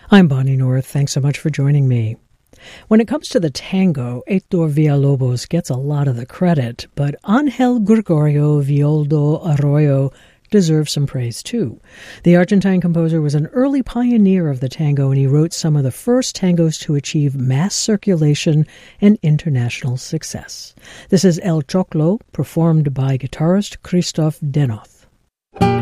I'm Bonnie North. Thanks so much for joining me. When it comes to the tango, Héctor Villalobos gets a lot of the credit, but Ángel Gregorio Villoldo Arroyo deserves some praise too. The Argentine composer was an early pioneer of the tango, and he wrote some of the first tangos to achieve mass circulation and international success. This is El Choclo, performed by guitarist Christoph Denoth.